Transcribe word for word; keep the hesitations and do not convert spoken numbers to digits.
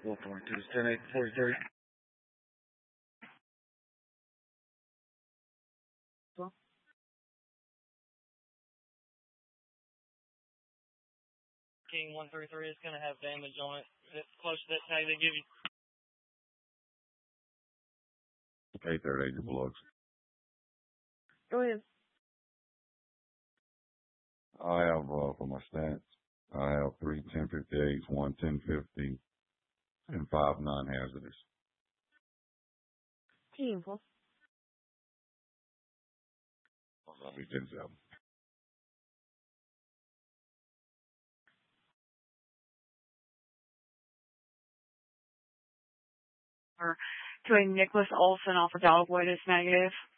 four point two is ten eight forty-three. Well. King one three three is going to have damage on it. It's close to that tag they give you. eight thirty Agent Bullocks. Go ahead. I have, uh, for my stats, I have three ten fifty-eights, one ten fifty, and five non-hazardous. Team, Paul. I'll be ten seven. To a Nicholas Olson off of Dogwood is negative.